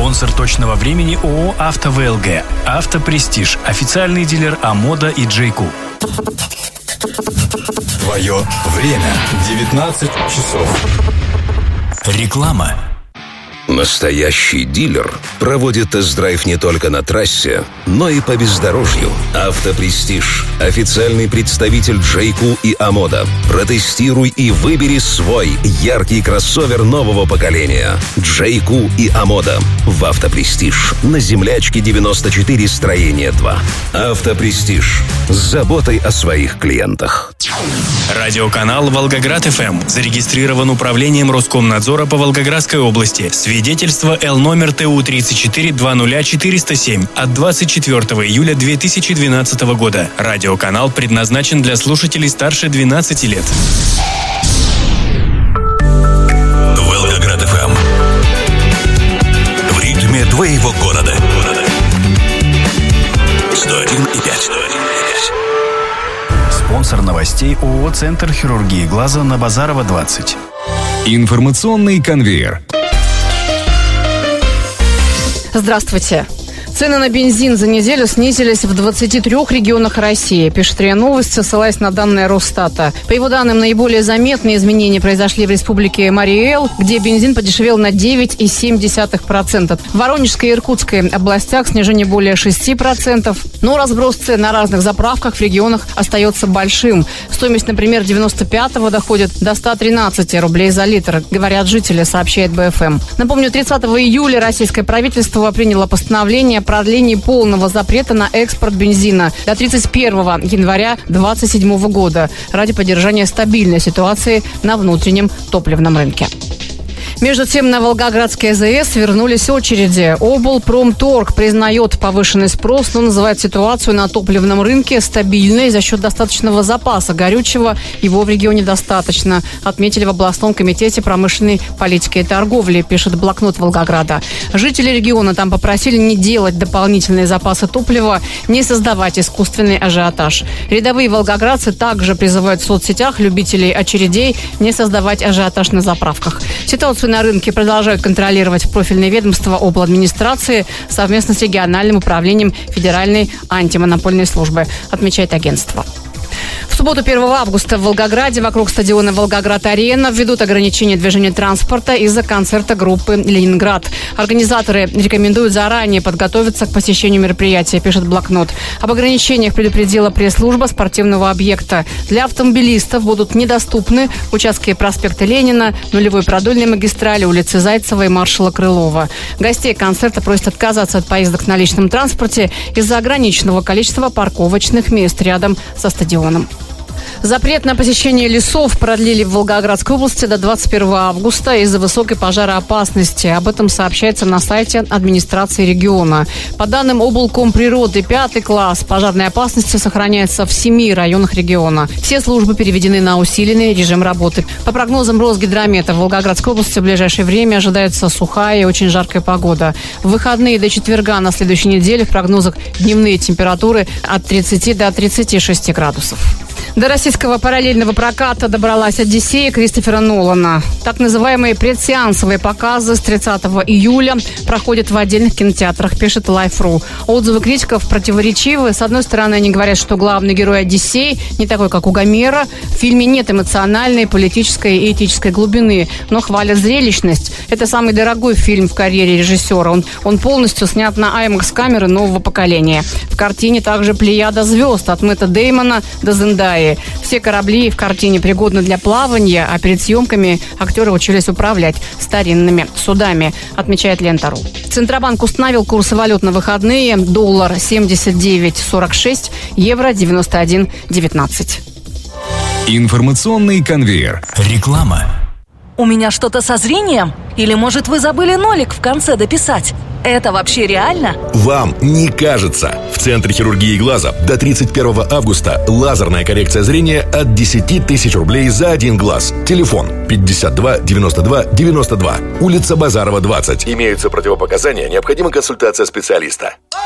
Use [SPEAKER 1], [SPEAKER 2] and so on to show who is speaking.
[SPEAKER 1] Спонсор точного времени ООО «Авто ВЛГ». «Автопрестиж». Официальный дилер «Амода» и «Джейку».
[SPEAKER 2] Твое время. 19 часов.
[SPEAKER 1] Реклама.
[SPEAKER 3] Настоящий дилер проводит тест-драйв не только на трассе, но и по бездорожью. «Автопрестиж» – официальный представитель Джейку и Амода. Протестируй и выбери свой яркий кроссовер нового поколения. Джейку и Амода. В «Автопрестиж» на Землячке 94, строение 2. «Автопрестиж» с заботой о своих клиентах.
[SPEAKER 1] Радиоканал «Волгоград-ФМ» зарегистрирован управлением Роскомнадзора по Волгоградской области. Свидетельство Л номер ТУ-34-20407 от 24 июля 2012 года. Радиоканал предназначен для слушателей старше 12 лет.
[SPEAKER 4] Волгоград-ФМ. В ритме твоего города. 101,5.
[SPEAKER 1] Спонсор новостей ООО «Центр хирургии глаза» на Базарова, 20.
[SPEAKER 5] Информационный конвейер.
[SPEAKER 6] Здравствуйте. Цены на бензин за неделю снизились в 23 регионах России, пишет РИА Новости, ссылаясь на данные Росстата. По его данным, наиболее заметные изменения произошли в республике Марий-Эл, где бензин подешевел на 9,7%. В Воронежской и Иркутской областях снижение более 6%. Но разброс цен на разных заправках в регионах остается большим. Стоимость, например, 95-го доходит до 113 рублей за литр, говорят жители, сообщает БФМ. Напомню, 30 июля российское правительство приняло постановление о продлении полного запрета на экспорт бензина до 31 января 2027 года ради поддержания стабильной ситуации на внутреннем топливном рынке. Между тем, на Волгоградской АЗС вернулись очереди. Облпромторг признает повышенный спрос, но называет ситуацию на топливном рынке стабильной за счет достаточного запаса горючего. Его в регионе достаточно, отметили в областном комитете промышленной политики и торговли, пишет блокнот Волгограда. Жители региона там попросили не делать дополнительные запасы топлива, не создавать искусственный ажиотаж. Рядовые волгоградцы также призывают в соцсетях любителей очередей не создавать ажиотаж на заправках. Ситуацию на рынке продолжают контролировать профильные ведомства обладминистрации совместно с региональным управлением Федеральной антимонопольной службы, отмечает агентство. В субботу 1 августа в Волгограде вокруг стадиона «Волгоград-Арена» введут ограничения движения транспорта из-за концерта группы «Ленинград». Организаторы рекомендуют заранее подготовиться к посещению мероприятия, пишет блокнот. Об ограничениях предупредила пресс-служба спортивного объекта. Для автомобилистов будут недоступны участки проспекта Ленина, Нулевой продольной магистрали, улицы Зайцева и маршала Крылова. Гостей концерта просят отказаться от поездок на личном транспорте из-за ограниченного количества парковочных мест рядом со стадионом. Запрет на посещение лесов продлили в Волгоградской области до 21 августа из-за высокой пожароопасности. Об этом сообщается на сайте администрации региона. По данным облкомприроды, 5 класс пожарной опасности сохраняется в 7 районах региона. Все службы переведены на усиленный режим работы. По прогнозам Росгидромета, в Волгоградской области в ближайшее время ожидается сухая и очень жаркая погода. В выходные до четверга на следующей неделе в прогнозах дневные температуры от 30 до 36 градусов. До российского параллельного проката добралась «Одиссея» Кристофера Нолана. Так называемые предсеансовые показы с 30 июля проходят в отдельных кинотеатрах, пишет Life.ru. Отзывы критиков противоречивы. С одной стороны, они говорят, что главный герой «Одиссеи» не такой, как у Гомера. В фильме нет эмоциональной, политической и этической глубины, но хвалят зрелищность. Это самый дорогой фильм в карьере режиссера. Он полностью снят на IMAX-камеры нового поколения. В картине также плеяда звезд от Мэтта Деймона до Зендаи. Все корабли в картине пригодны для плавания, а перед съемками актеры учились управлять старинными судами, отмечает Лента.ру. Центробанк установил курсы валют на выходные. Доллар 79.46, евро 91.19.
[SPEAKER 5] Информационный конвейер.
[SPEAKER 1] Реклама.
[SPEAKER 7] У меня что-то со зрением? Или, может, вы забыли нолик в конце дописать? Это вообще реально?
[SPEAKER 8] Вам не кажется. В Центре хирургии глаза до 31 августа лазерная коррекция зрения от 10 тысяч рублей за один глаз. Телефон 52 92 92. Улица Базарова, 20. Имеются противопоказания, необходима консультация специалиста.